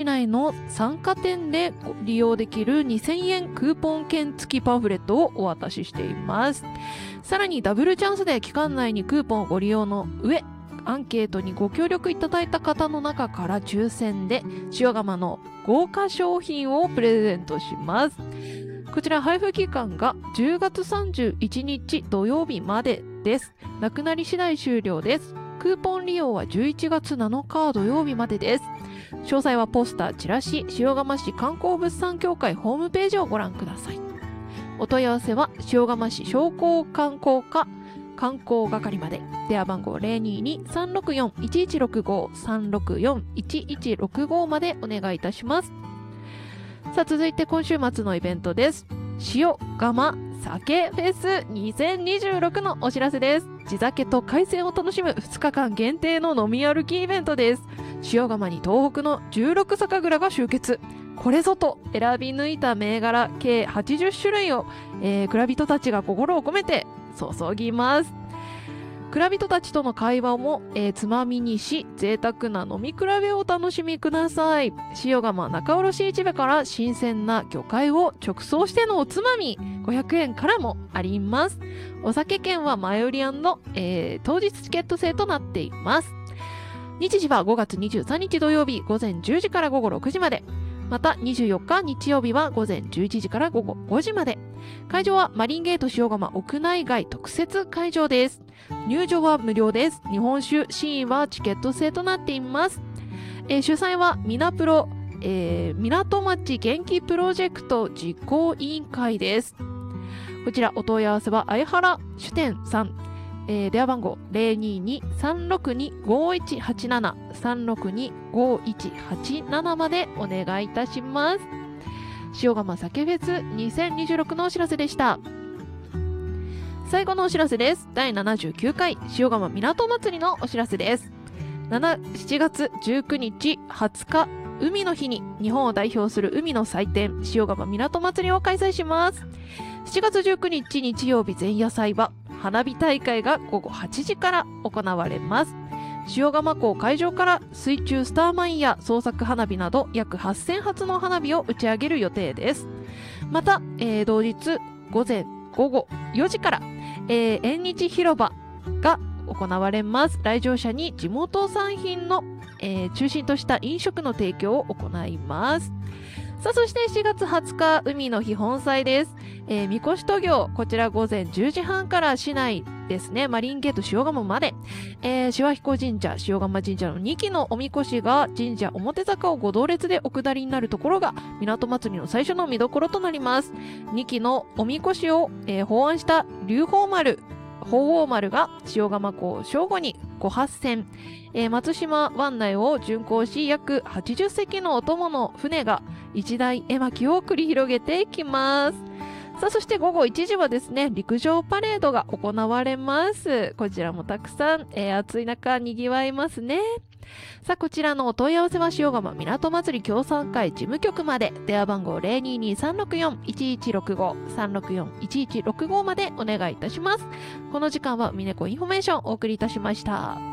内の参加店で利用できる2000円クーポン券付きパンフレットをお渡ししています。さらにダブルチャンスで期間内にクーポンをご利用の上、アンケートにご協力いただいた方の中から抽選で塩釜の豪華商品をプレゼントします。こちら配布期間が10月31日土曜日までです。なくなり次第終了です。クーポン利用は11月7日土曜日までです。詳細はポスター、チラシ、塩釜市観光物産協会ホームページをご覧ください。お問い合わせは塩釜市商工観光課観光係まで。電話番号 022-364-1165 までお願いいたします。さあ、続いて今週末のイベントです。塩釜酒フェス2026のお知らせです。地酒と海鮮を楽しむ2日間限定の飲み歩きイベントです。塩釜に東北の16酒蔵が集結。これぞと選び抜いた銘柄計80種類を、蔵人たちが心を込めて注ぎます。蔵人たちとの会話も、つまみにし、贅沢な飲み比べをお楽しみください。塩釜仲卸市場から新鮮な魚介を直送してのおつまみ500円からもあります。お酒券は前売り&、当日チケット制となっています。日時は5月23日土曜日午前10時から午後6時まで。また24日日曜日は午前11時から午後5時まで。会場はマリンゲート塩釜屋内外特設会場です。入場は無料です。日本酒シーンはチケット制となっています。主催はミナプロ、港町元気プロジェクト実行委員会です。こちらお問い合わせは相原酒店さん、電話番号 022-362-5187 362-5187 までお願いいたします。塩釜酒フェス2026のお知らせでした。最後のお知らせです。第79回塩釜港祭りのお知らせです。7月19日20日海の日に日本を代表する海の祭典塩釜港祭りを開催します。7月19日日曜日前夜祭は花火大会が午後8時から行われます。塩釜港会場から水中スターマインや創作花火など約8000発の花火を打ち上げる予定です。また、同日午後4時から、縁日広場が行われます。来場者に地元産品の、中心とした飲食の提供を行います。さあ、そして7月20日海の日本祭です。みこし渡御、こちら午前10時半から市内ですね、マリンゲート塩釜まで、志和彦神社、塩釜神社の2基のおみこしが神社表坂を5道列でお下りになるところが港祭りの最初の見どころとなります。2基のおみこしを、奉安した龍鳳丸が塩釜港正午にご発船、松島湾内を巡行し約80隻のお供の船が一大絵巻を繰り広げていきます。さあ、そして午後1時はですね、陸上パレードが行われます。こちらもたくさん、暑い中にぎわいますね。さあ、こちらのお問い合わせは塩釜港祭り協賛会事務局まで。電話番号 022-364-1165 364-1165 までお願いいたします。この時間は海猫インフォメーションをお送りいたしました。